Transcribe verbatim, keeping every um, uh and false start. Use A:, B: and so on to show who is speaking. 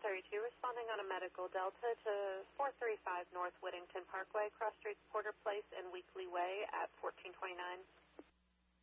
A: thirty-two, responding on a medical Delta to four thirty-five North Whittington Parkway, cross streets Porter Place and Weekly Way at fourteen twenty-nine.